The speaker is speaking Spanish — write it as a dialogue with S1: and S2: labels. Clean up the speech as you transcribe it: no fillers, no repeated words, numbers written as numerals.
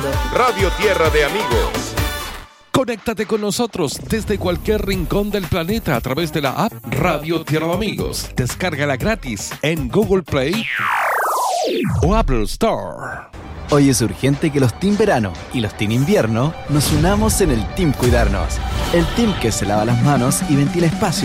S1: Radio Tierra de Amigos.
S2: Conéctate con nosotros desde cualquier rincón del planeta a través de la app Radio Tierra de Amigos. Descárgala gratis en Google Play o Apple Store.
S3: Hoy es urgente que los Team Verano y los Team Invierno nos unamos en el Team Cuidarnos. El team que se lava las manos y ventila espacio